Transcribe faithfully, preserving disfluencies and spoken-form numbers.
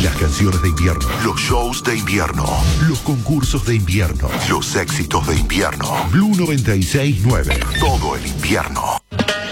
Las canciones de invierno, los shows de invierno, los concursos de invierno, los éxitos de invierno. Blue noventa y seis nueve, todo el invierno.